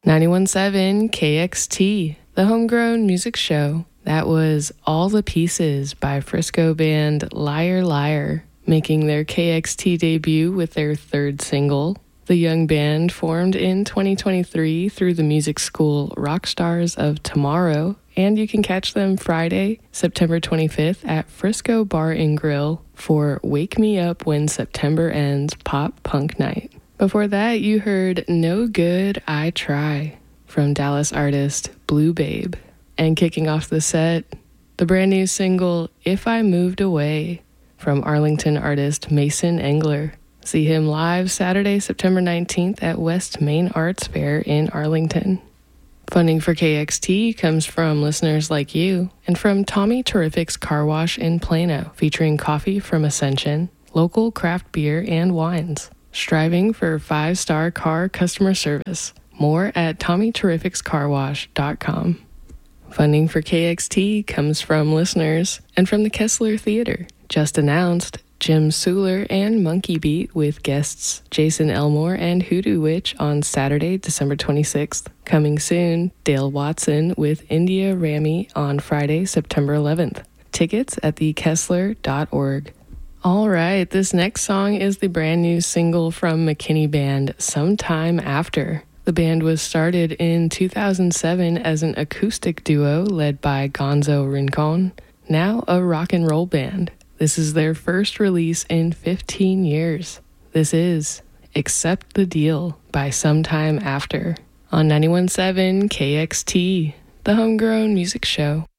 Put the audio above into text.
91.7 KXT, the homegrown music show. That was All the Pieces by Frisco band Liar Liar, making their KXT debut with their third single. The young band formed in 2023 through the music school Rockstars of Tomorrow, and you can catch them Friday, September 25th at Frisco Bar and Grill for Wake Me Up When September Ends Pop Punk Night. Before that, you heard No Good, I Try from Dallas artist Blue Babe. And kicking off the set, the brand new single If I Moved Away from Arlington artist Mason Engler. See him live Saturday, September 19th at West Main Arts Fair in Arlington. Funding for KXT comes from listeners like you and from Tommy Terrific's Car Wash in Plano, featuring coffee from Ascension, local craft beer and wines. Striving for 5-star car customer service. More at TommyTerrificsCarWash.com. Funding for KXT comes from listeners and from the Kessler Theater. Just announced, Jim Suler and Monkey Beat with guests Jason Elmore and Hoodoo Witch on Saturday, December 26th. Coming soon, Dale Watson with India Rami on Friday, September 11th. Tickets at thekessler.org. All right, this next song is the brand new single from McKinney Band, Sometime After. The band was started in 2007 as an acoustic duo led by Gonzo Rincon, now a rock and roll band. This is their first release in 15 years. This is Accept the Deal by Sometime After on 91.7 KXT, the homegrown music show.